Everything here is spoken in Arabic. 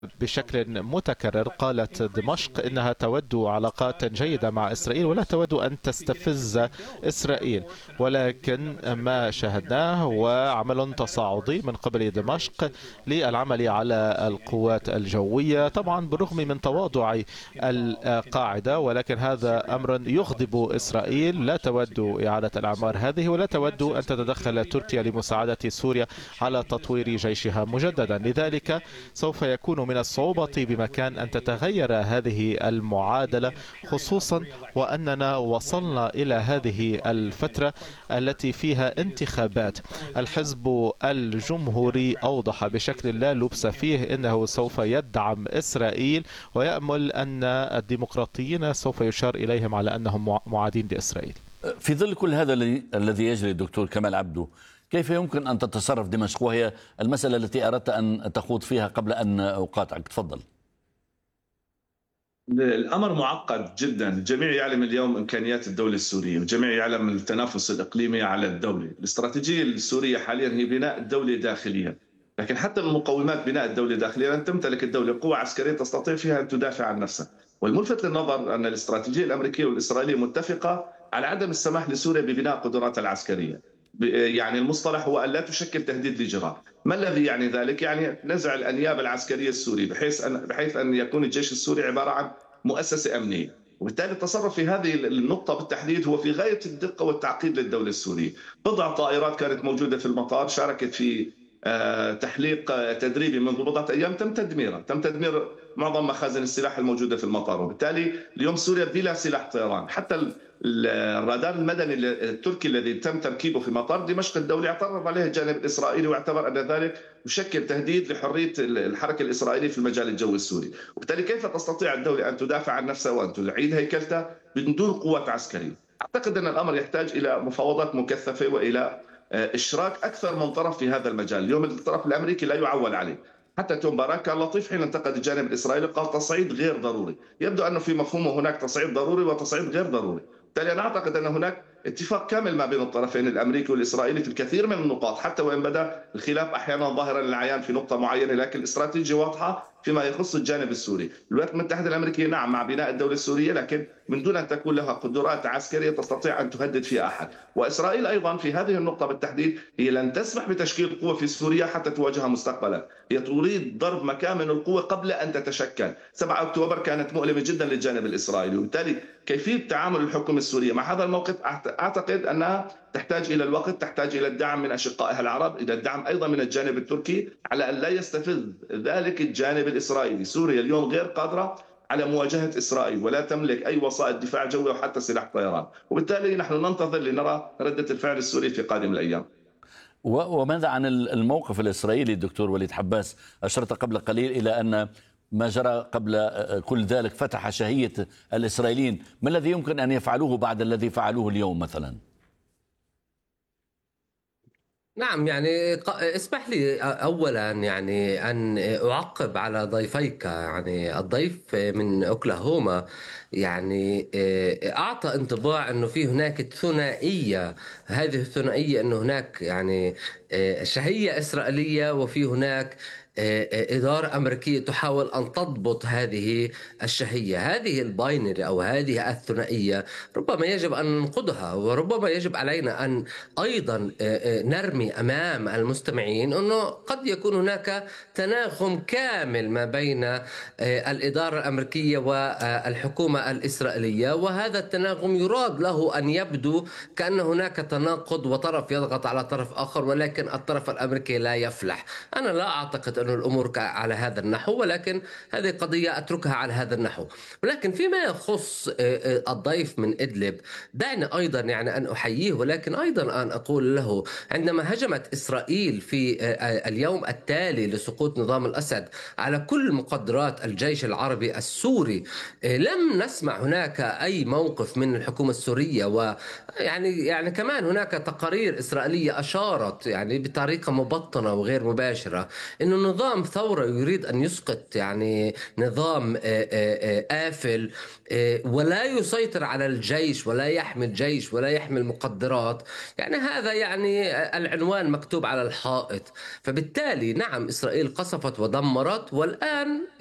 بشكل متكرر قالت دمشق إنها تود علاقات جيدة مع إسرائيل ولا تود أن تستفز إسرائيل، ولكن ما شاهدناه هو عمل تصاعدي من قبل دمشق للعمل على القوات الجوية، طبعا بالرغم من تواضع القاعدة، ولكن هذا أمر يغضب إسرائيل. لا تود إعادة الأعمار هذه ولا تود أن تتدخل تركيا لمساعدة سوريا على تطوير جيشها مجددا. لذلك سوف يكون من الصعوبة بمكان أن تتغير هذه المعادلة، خصوصا وأننا وصلنا إلى هذه الفترة التي فيها انتخابات. الحزب الجمهوري أوضح بشكل لا لبس فيه أنه سوف يدعم إسرائيل، ويأمل أن الديمقراطيين سوف يشار إليهم على أنهم معادين لإسرائيل. في ظل كل هذا الذي يجري دكتور كمال عبده، كيف يمكن أن تتصرف دمشق؟ وهي المسألة التي أردت أن تخوض فيها قبل أن أقاطعك. تفضل. الأمر معقد جدا. الجميع يعلم اليوم إمكانيات الدولة السورية، والجميع يعلم التنافس الإقليمي على الدولة. الاستراتيجية السورية حاليا هي بناء الدولة داخليا، لكن حتى من مقومات بناء الدولة داخليا أن تمتلك الدولة قوة عسكرية تستطيع فيها أن تدافع عن نفسها. والملفت للنظر أن الاستراتيجية الأمريكية والإسرائيلية متفقة على عدم السماح لسوريا ببناء قدراتها العسكرية. يعني المصطلح هو أن لا تشكل تهديد لجرار. ما الذي يعني ذلك؟ يعني نزع الأنياب العسكرية السورية بحيث أن يكون الجيش السوري عبارة عن مؤسسة أمنية. وبالتالي التصرف في هذه النقطة بالتحديد هو في غاية الدقة والتعقيد للدولة السورية. بضع طائرات كانت موجودة في المطار شاركت في تحليق تدريبي منذ بضعة أيام، تم تدمير معظم مخازن السلاح الموجودة في المطار. وبالتالي اليوم سوريا بلا سلاح طيران. حتى الرادار المدني التركي الذي تم تركيبه في مطار دمشق الدولي اعترض عليه الجانب الإسرائيلي، واعتبر أن ذلك يشكل تهديد لحرية الحركة الإسرائيلية في المجال الجوي السوري. وبالتالي كيف تستطيع الدولة أن تدافع عن نفسها وأن تعيد هيكلتها من دون قوات عسكرية؟ أعتقد أن الأمر يحتاج إلى مفاوضات مكثفة وإلى إشراك أكثر من طرف في هذا المجال. اليوم الطرف الأمريكي لا يعول عليه. حتى توم باراك كان لطيف حين انتقد الجانب الإسرائيلي، قال تصعيد غير ضروري. يبدو أنه في مفهومه هناك تصعيد ضروري وتصعيد غير ضروري. بالتالي أنا أعتقد أن هناك اتفاق كامل ما بين الطرفين الأمريكي والإسرائيلي في الكثير من النقاط، حتى وإن بدا الخلاف أحيانا ظاهرا للعيان في نقطة معينة، لكن الاستراتيجية واضحة فيما يخص الجانب السوري. الولايات المتحدة الأمريكية نعم مع بناء الدولة السورية، لكن من دون أن تكون لها قدرات عسكرية تستطيع أن تهدد فيها أحد. وإسرائيل أيضا في هذه النقطة بالتحديد هي لن تسمح بتشكيل قوة في سوريا حتى تواجهها مستقبلا. هي تريد ضرب مكان من القوة قبل أن تتشكل. 7 أكتوبر كانت مؤلمة جدا للجانب الإسرائيلي، وبالتالي كيفية تعامل الحكومة السورية مع هذا الموقف أعتقد أنها تحتاج إلى الوقت، تحتاج إلى الدعم من أشقائها العرب، إلى الدعم أيضا من الجانب التركي، على أن لا يستفز ذلك الجانب الإسرائيلي. سوريا اليوم غير قادرة على مواجهة إسرائيل ولا تملك أي وسائل دفاع جوي وحتى سلاح طيران، وبالتالي نحن ننتظر لنرى ردة الفعل السوري في قادم الأيام. وماذا عن الموقف الإسرائيلي دكتور وليد حباس؟ أشرت قبل قليل إلى أن ما جرى قبل كل ذلك فتح شهية الإسرائيليين. ما الذي يمكن أن يفعلوه بعد الذي فعلوه اليوم مثلا؟ نعم، يعني اسمح لي أولا يعني أن أعقب على ضيفيك. يعني الضيف من أوكلاهوما يعني أعطى انطباع أنه في هناك ثنائية. هذه الثنائية أنه هناك يعني شهية إسرائيلية، وفي هناك إدارة أمريكية تحاول أن تضبط هذه الشهية. هذه الباينري أو هذه الثنائية ربما يجب أن ننقضها، وربما يجب علينا أن أيضا نرمي أمام المستمعين أنه قد يكون هناك تناغم كامل ما بين الإدارة الأمريكية والحكومة الإسرائيلية، وهذا التناغم يراد له أن يبدو كأن هناك تناقض وطرف يضغط على طرف آخر، ولكن الطرف الأمريكي لا يفلح. أنا لا أعتقد أن الأمور على هذا النحو، ولكن هذه قضية أتركها على هذا النحو. ولكن فيما يخص الضيف من إدلب، دعني أيضا يعني أن أحييه، ولكن أيضا أن أقول له عندما هجمت إسرائيل في اليوم التالي لسقوط نظام الأسد على كل مقدرات الجيش العربي السوري، لم نسمع هناك أي موقف من الحكومة السورية. ويعني كمان هناك تقارير إسرائيلية أشارت يعني بطريقة مبطنة وغير مباشرة أن نظام ثورة يريد أن يسقط يعني نظام آفل، ولا يسيطر على الجيش ولا يحمي الجيش ولا يحمي المقدرات، يعني هذا يعني العنوان مكتوب على الحائط. فبالتالي نعم إسرائيل قصفت ودمرت، والآن